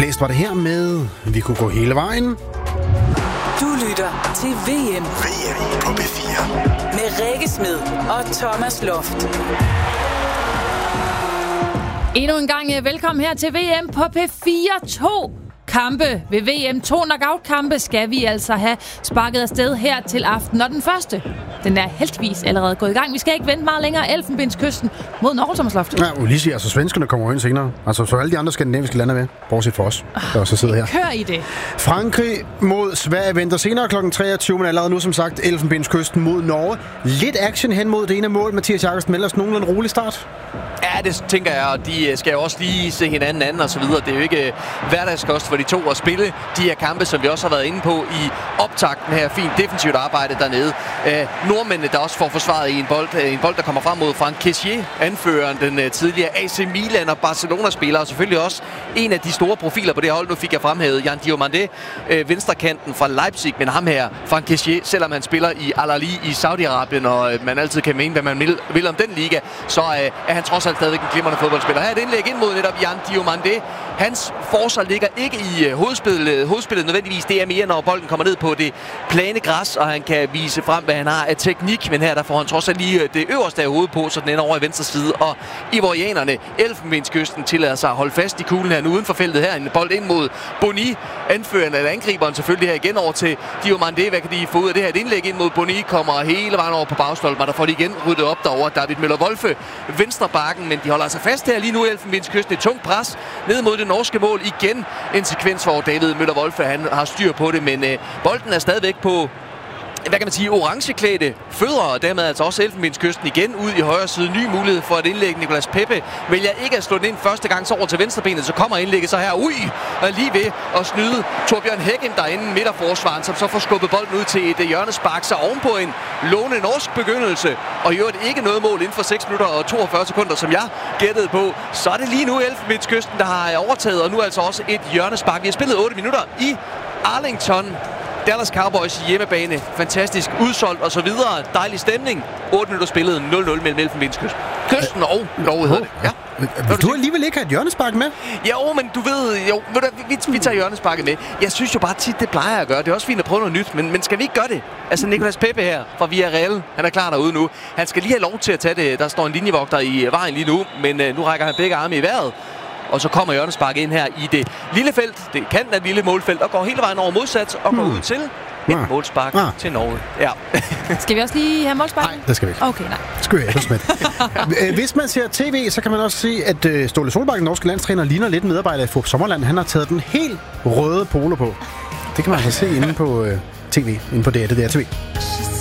Blæst var det her med Vi kunne gå hele vejen. Du lytter til VM. VM på P4. Med Rikke Smed og Thomas Loft. Endnu en gang velkommen her til VM på P4. 2 kampe ved VM. 2 knockout-kampe skal vi altså have sparket afsted her til aften. Og den første, den er heldigvis allerede gået i gang. Vi skal ikke vente meget længere. Elfenbenskysten mod Norge, Thomas Loft. Ja, Ulysses, altså svenskerne kommer ind senere. Altså så alle de andre skandinaviske lande med, bortset for os, der også sidder her. Kør i det. Frankrig mod Sverige venter senere kl. 23, men allerede nu som sagt Elfenbenskysten mod Norge. Lidt action hen mod det ene mål. Mathias Jakobsen melder os nogenlunde rolig start. Ja, det tænker jeg, og de skal jo også lige se hinanden anden og så videre. Det er jo ikke hverdagskost for de to at spille de her kampe, som vi også har været inde på i optakten her. Fint defensivt arbejde dernede. Nordmændene, der også får forsvaret i en bold, der kommer frem mod Franck Kessié, anføreren, den tidligere AC Milan og Barcelona-spiller, og selvfølgelig også en af de store profiler på det hold. Nu fik jeg fremhævet Yan Diomandé, venstrekanten fra Leipzig, men ham her, Franck Kessié, selvom han spiller i Al Ahly i Saudi-Arabien, og man altid kan mene, hvad man vil om den liga, så er han trods alt stadigvæk en glimrende fodboldspiller. Her er et indlæg ind mod netop Yan Diomandé. Hans forsvar ligger ikke i hovedspillet nødvendigvis. Det er mere, når bolden kommer ned på det plane græs, og han kan vise frem, hvad han har af teknik. Men her der får han trods alt lige det øverste af hovedet på, så den ender over i venstre side. Og ivorianerne, Elfenbenskysten, tillader sig at holde fast i kuglen her nu uden for feltet her. En bold ind mod Boni, anføreren af angriberen selvfølgelig her igen over til Diomandé. Hvad kan de få ud af det her? Et indlæg ind mod Boni kommer hele vejen over på bagstolpen, og der får de igen ryddet op derover. David Møller-Wolfe, venstre bakken, men de holder altså fast her lige nu. Elfenbenskysten, et tungt pres ned mod det norske mål. Igen en sekvens, hvor David Møller-Wolfe han har styr på det, men bolden er stadigvæk på, hvad kan man sige, orangeklædte fødder, og dermed altså også Elfenbenskysten igen ud i højre side. Ny mulighed for at indlægge. Nicolas Pepe vælger ikke at slå den ind første gang, så over til venstrebenet, så kommer indlægget så her, og lige ved at snyde Torbjørn Hækken derinde midterforsvaren, som så får skubbet bolden ud til et hjørnespark, så ovenpå en låne norsk begyndelse, og i øvrigt ikke noget mål inden for 6 minutter og 42 sekunder, som jeg gættede på, så er det lige nu Elfenbenskysten, der har overtaget, og nu altså også et hjørnespark. Vi har spillet 8 minutter i Arlington. Dallas Cowboys hjemmebane. Fantastisk. Udsolgt og så videre. Dejlig stemning. 8 minutter spillet 0-0 mellem Elfenbenskysten og Norge hedder det. Ja. Vil du alligevel ikke have et hjørnespark med? Jo, men du ved, vi tager hjørnesparket med. Jeg synes jo bare tit, det plejer at gøre. Det er også fint at prøve noget nyt, men skal vi ikke gøre det? Altså Nicolas Pepe her fra Villarreal, han er klar derude nu. Han skal lige have lov til at tage det. Der står en linjevogter i vejen lige nu, men nu rækker han begge arme i vejret. Og så kommer hjørnespark ind her i det lille felt, det kanten af et lille målfelt, og går hele vejen over modsat og går ud til et målspark til Norge. Ja. Skal vi også lige have målspark? Nej, det skal vi ikke. Okay, nej. Skal vi ellers med det. Hvis man ser tv, så kan man også se, at Ståle Solbakken, den norske landstræner, ligner lidt medarbejder i Fup Sommerland. Han har taget den helt røde polo på. Det kan man altså se inde på tv, inde på DR TV.